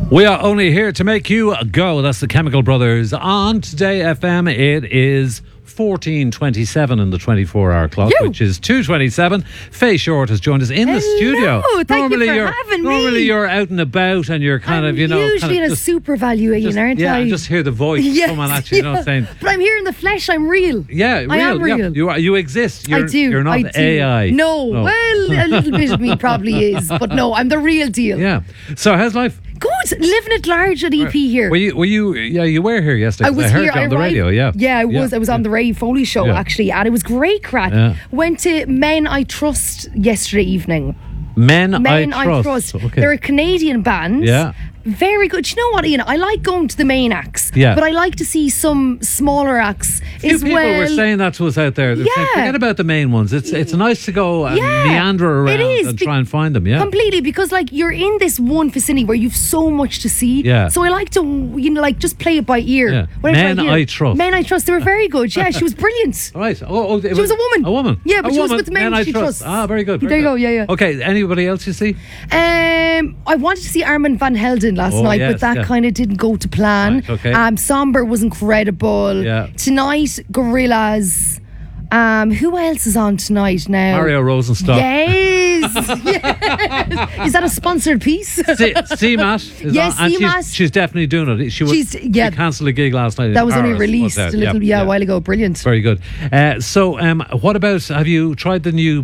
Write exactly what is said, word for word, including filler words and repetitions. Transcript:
We are only here to make you go. That's the Chemical Brothers on Today F M. It is fourteen twenty-seven in the twenty-four hour clock, You. which is two twenty-seven. Faye Short has joined us in Hello, the studio. thank normally you for you're, having me. Normally you're out and about and you're kind I'm of, you know... usually kind of in a just, super value, just, aren't yeah, I? I just hear the voice Yes, coming at you, you know what I'm saying? But I'm here in the flesh. I'm real. Yeah, real. I am yeah. real. You are, you exist. You're, I do. You're not I do. A I. No. No. Well, a little bit of me probably is, but no, I'm the real deal. Yeah. So how's life? Good. Living at large at E P here. Were you? Were you? Yeah, you were here yesterday. I 'cause was I heard here. you on I the arrived- radio. Yeah. Yeah, I was. Yeah. I was on the Ray Foley show Yeah. actually, and it was great crack. Yeah. Went to Men I Trust yesterday evening. Men, Men I I Trust. Trust. Okay. They're a Canadian band. Yeah. Very good. Do you know what, Ian? I like going to the main acts. Yeah. But I like to see some smaller acts Few as people well. were saying that to us out there. They're saying, Yeah. forget about the main ones. It's it's nice to go and Yeah, meander it around is, and be- try and find them. Yeah. Completely, because like you're in this one vicinity where you've so much to see. Yeah. So I like to, you know, like just play it by ear. Yeah. Whatever Men hear. I Trust. Men I Trust. They were very good. Yeah, she was brilliant. All right. Oh, oh, it She was a woman. A woman. Yeah, but a she was woman. with men I she trust. trusts. Ah, very good. very There you good. go, yeah, yeah. Okay. Anybody else you see? Um, I wanted to see Armin van Helden last Oh, night, yes, but that yeah. kind of didn't go to plan. Right, okay. Um, Somber was incredible. Yeah. Tonight, Gorillaz. Um, who else is on tonight now? Mario Rosenstock. Yes, yes. Is that a sponsored piece? C- C-Mat is Yes, on, and C-Mat. she's, she's definitely doing it. She was She's- yeah. she cancelled a gig last night. in That was only Paris, released was a it? little, yeah, a while ago. Brilliant. Very good. Uh, so, um, what about? Have you tried the new